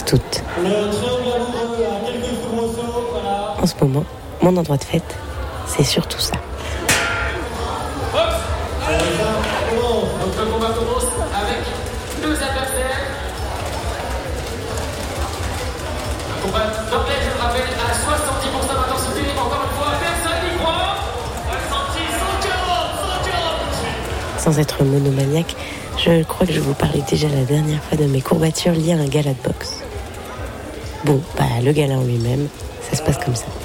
toutes. En ce moment, mon endroit de fête, c'est surtout ça. Notre combat commence avec 2 adversaires. Un combat d'anglais, je le rappelle, à 70% d'intensité. Encore une fois, personne n'y croit. Ressenti 140. Sans être monomaniaque, je crois que je vous parlais déjà la dernière fois de mes courbatures liées à un gala de boxe. Bon, le gala en lui-même, ça se passe comme ça.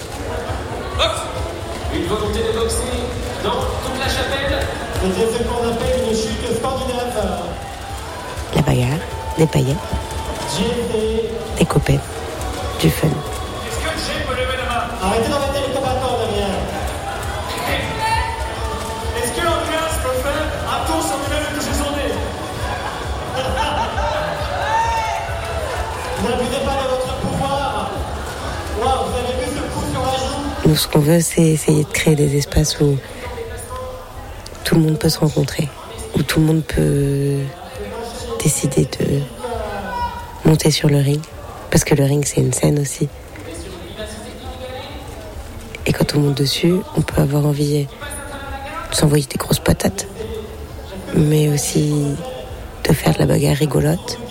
Une volonté de boxer dans toute la chapelle. C'est ce qu'on appelle une chute scandinave. La bagarre, des paillettes, des copettes, du fun. Est-ce que j'ai peut lever la main? Arrêtez d'embêter les combattants derrière. Est-ce que Andreas peut faire un tour sur lui-même et toucher son nez? Vous n'abusez pas de votre pouvoir. Wow, vous avez vu ce coup sur la joue? Nous, ce qu'on veut, c'est essayer de créer des espaces où tout le monde peut se rencontrer, où tout le monde peut décider de monter sur le ring, parce que le ring, c'est une scène aussi. Et quand on monte dessus, on peut avoir envie de s'envoyer des grosses patates, mais aussi de faire de la bagarre rigolote,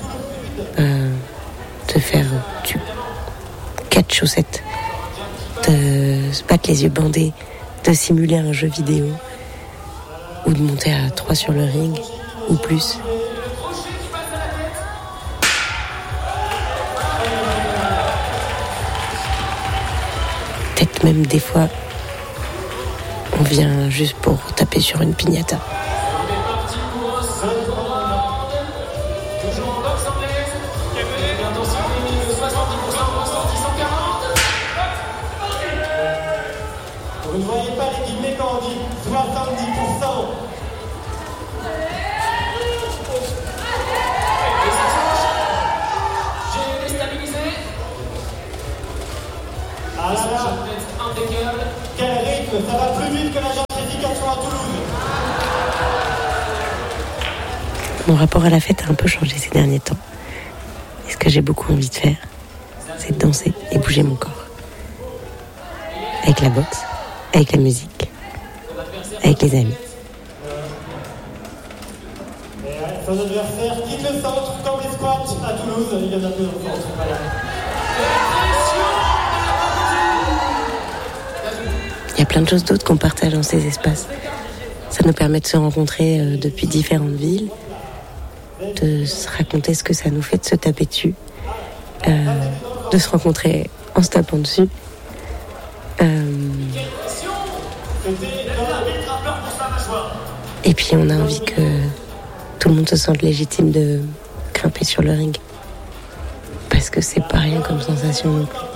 de faire du quatre chaussettes, de se battre les yeux bandés, de simuler un jeu vidéo, ou de monter à 3 sur le ring, ou plus. Peut-être même des fois, on vient juste pour taper sur une piñata. Vous ne voyez pas les guillemets quand on dit 70%. J'ai déstabilisé. Ah là là, Impeccable. quel rythme, ça va plus vite que la gentrification à Toulouse. Mon rapport à la fête a un peu changé ces derniers temps. Et ce que j'ai beaucoup envie de faire, c'est de danser et bouger mon corps. Avec la boxe, avec la musique, avec les amis. Son adversaire quitte le centre comme les squats à Toulouse. Il y en a peu au centre. Voilà. Il y a plein de choses d'autres qu'on partage dans ces espaces. Ça nous permet de se rencontrer depuis différentes villes, de se raconter ce que ça nous fait de se taper dessus, de se rencontrer en se tapant dessus. Et puis on a envie que tout le monde se sente légitime de grimper sur le ring. Parce que c'est pas rien comme sensation non plus.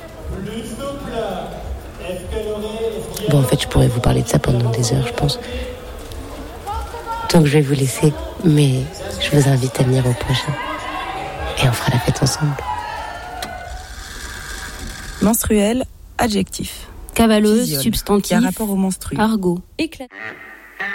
Bon, en fait, je pourrais vous parler de ça pendant des heures, je pense. Donc je vais vous laisser, mais je vous invite à venir au prochain. Et on fera la fête ensemble. Menstruel, adjectif. Cavaleuse, Physiole, substantif, qui a rapport au menstru. argot, éclat.